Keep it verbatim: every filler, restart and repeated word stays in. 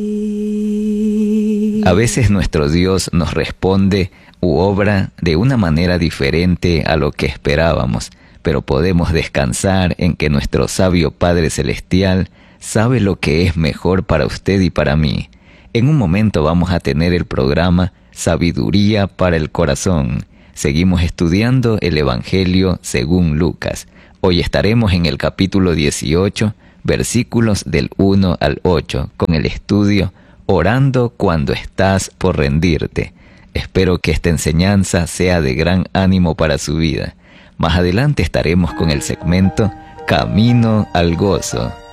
A veces nuestro Dios nos responde u obra de una manera diferente a lo que esperábamos, pero podemos descansar en que nuestro sabio Padre Celestial sabe lo que es mejor para usted y para mí. En un momento vamos a tener el programa Sabiduría para el Corazón. Seguimos estudiando el Evangelio según Lucas. Hoy estaremos en el capítulo dieciocho, versículos del uno al ocho, con el estudio Orando cuando estás por rendirte. Espero que esta enseñanza sea de gran ánimo para su vida. Más adelante estaremos con el segmento Camino al Gozo.